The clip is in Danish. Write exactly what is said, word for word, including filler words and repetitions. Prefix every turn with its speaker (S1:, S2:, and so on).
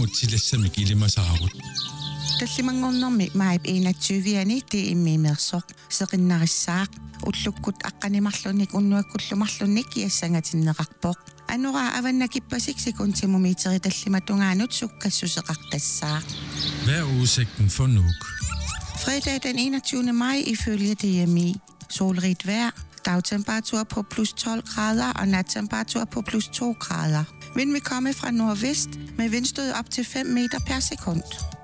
S1: aqutsillassamik ilimasaarut
S2: таллимангорнэрми маип enogtyve-ани ти иммиимерсоқ сеқиннарissаақ уллуккут аққанимарлуник уннуаккуллумарлунник киассангатиннеқарпоқ анура аваннакиппасик секунтимумитери таллиматунгаанут суккассусеқартассаақ.
S1: Hvad er udsigten for Nuuk?
S2: Fredag den enogtyvende maj ifølge D M I. Solrigt vejr, dagtemperatur på plus tolv grader og nattemperatur på plus to grader. Vind vil komme fra nordvest med vindstød op til fem meter per sekund.